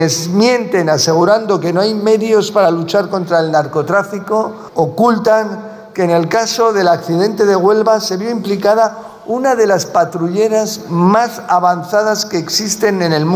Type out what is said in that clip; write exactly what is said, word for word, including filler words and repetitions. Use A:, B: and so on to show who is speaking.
A: mienten asegurando que no hay medios para luchar contra el narcotráfico, ocultan que en el caso del accidente de Huelva se vio implicada una de las patrulleras más avanzadas que existen en el mundo.